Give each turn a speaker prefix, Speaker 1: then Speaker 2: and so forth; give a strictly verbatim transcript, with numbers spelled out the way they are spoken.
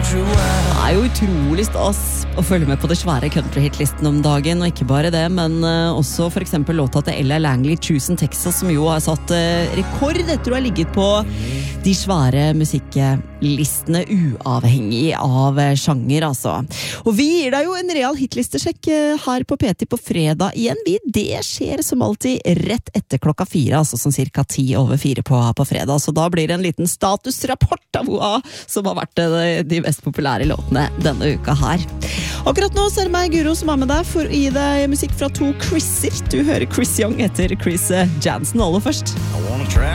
Speaker 1: Det er jo utrolig stas å følge med på det svære country-hitlisten om dagen, og ikke bare det, men uh, også for eksempel låta til Ella Langley, Choose in Texas, som jo har satt uh, rekord etter å ha ligget på de svære musikklistene uavhengig av uh, sjanger, altså. Og vi gir deg jo en real hitlistesjekk uh, her på P T på fredag igjen. Vi, det skjer som alltid rett etter klokka fire, altså som cirka ti over fire på, på fredag, så da blir det en liten statusrapport av hva som har vært uh, de mest populære låtene denne uka her. Akkurat nå så er det meg, Guro, som er med deg for å gi deg musikk fra to Chriser. Du hører Chris Young etter Chris Jansen aller først.
Speaker 2: I wanna track